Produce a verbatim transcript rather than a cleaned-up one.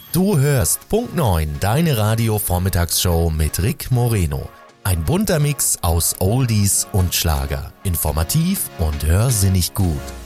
Du hörst Punkt neun, deine Radio-Vormittagsshow mit Rick Moreno. Ein bunter Mix aus Oldies und Schlager. Informativ und hörsinnig gut.